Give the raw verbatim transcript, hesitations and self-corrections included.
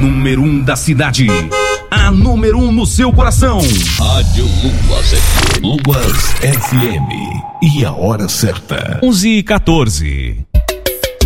número um da cidade. A número um no seu coração. Rádio Luas F M. Luas F M. E a hora certa. onze e quatorze.